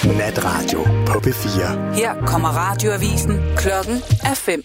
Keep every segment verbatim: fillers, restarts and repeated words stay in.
Natradio på P fire. Her kommer radioavisen. Klokken er fem.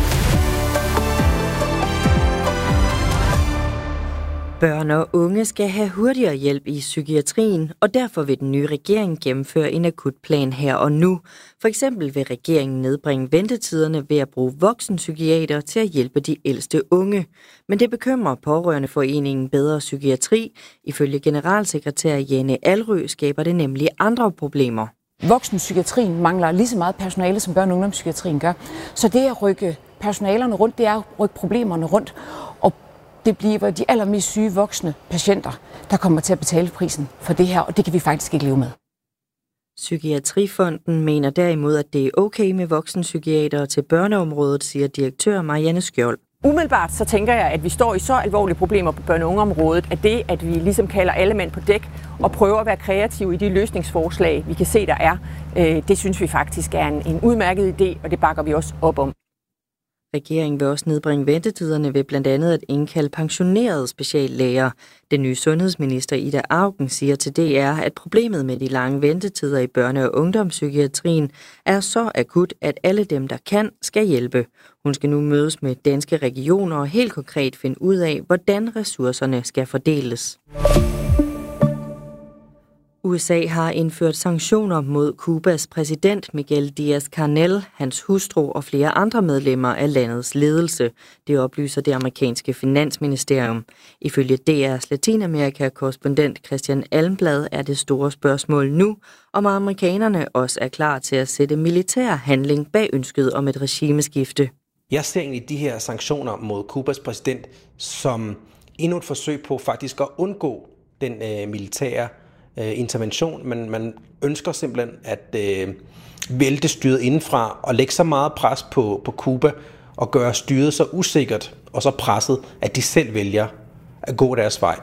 Børn og unge skal have hurtigere hjælp i psykiatrien, og derfor vil den nye regering gennemføre en akutplan her og nu. For eksempel vil regeringen nedbringe ventetiderne ved at bruge voksenpsykiater til at hjælpe de ældste unge. Men det bekymrer Pårørendeforeningen Bedre Psykiatri. Ifølge generalsekretær Jane Alrø skaber det nemlig andre problemer. Voksenpsykiatrien mangler lige så meget personale, som børne- og ungdomspsykiatrien gør. Så det at rykke personalerne rundt, det er at rykke problemerne rundt. Og det bliver de allermest syge voksne patienter, der kommer til at betale prisen for det her, og det kan vi faktisk ikke leve med. Psykiatrifonden mener derimod, at det er okay med voksenpsykiatere til børneområdet, siger direktør Marianne Skjold. Umiddelbart så tænker jeg, at vi står i så alvorlige problemer på børne- og ungeområdet, at det, at vi ligesom kalder alle mænd på dæk og prøver at være kreative i de løsningsforslag, vi kan se, der er, det synes vi faktisk er en, en udmærket idé, og det bakker vi også op om. Regeringen vil også nedbringe ventetiderne ved blandt andet at indkalde pensionerede speciallæger. Den nye sundhedsminister Ida Auken siger til D R, at problemet med de lange ventetider i børne- og ungdomspsykiatrien er så akut, at alle dem, der kan, skal hjælpe. Hun skal nu mødes med danske regioner og helt konkret finde ud af, hvordan ressourcerne skal fordeles. U S A har indført sanktioner mod Cubas præsident Miguel Díaz-Canel, hans hustru og flere andre medlemmer af landets ledelse. Det oplyser det amerikanske finansministerium. Ifølge D R's Latinamerika-korrespondent Christian Almblad er det store spørgsmål nu, om amerikanerne også er klar til at sætte militær handling bag ønsket om et regimeskifte. Jeg ser egentlig de her sanktioner mod Cubas præsident som endnu et forsøg på faktisk at undgå den øh, militære intervention, men man ønsker simpelthen at øh, vælte styret indenfra og lægge så meget pres på, på Cuba og gøre styret så usikkert og så presset, at de selv vælger at gå deres vej.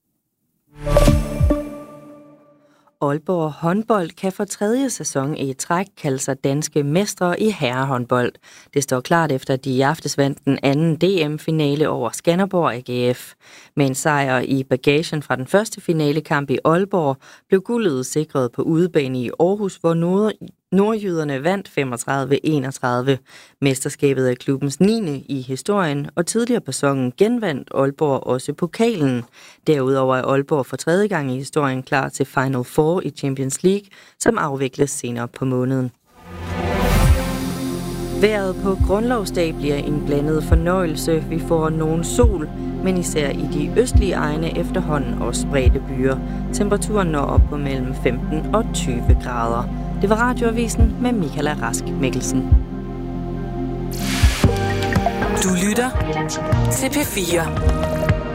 Aalborg håndbold kan for tredje sæson i træk kalde sig danske mestre i herrehåndbold. Det står klart efter, at de i aftes vandt den anden D M-finale over Skanderborg A G F. Med en sejr i bagagen fra den første finalekamp i Aalborg blev guldet sikret på udebane i Aarhus, hvor nord- nordjyderne vandt femogtredive enogtredive. Mesterskabet er klubbens niende i historien, og tidligere på sæsonen genvandt Aalborg også pokalen. Derudover er Aalborg for tredje gang i historien klar til Final Four i Champions League, som afvikles senere på måneden. Vejret på grundlovsdag bliver en blandet fornøjelse. Vi får nogen sol, men især i de østlige egne efterhånden også spredte byer. Temperaturen når op på mellem femten og tyve grader. Det var Radioavisen med Michaela Rask Mikkelsen. Du lytter til P fire.